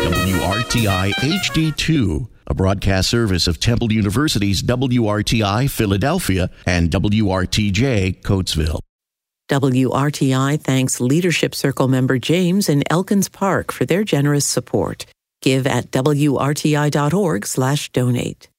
WRTI HD2, a broadcast service of Temple University's WRTI Philadelphia and WRTJ Coatesville. WRTI thanks Leadership Circle member James in Elkins Park for their generous support. Give at WRTI.org/donate.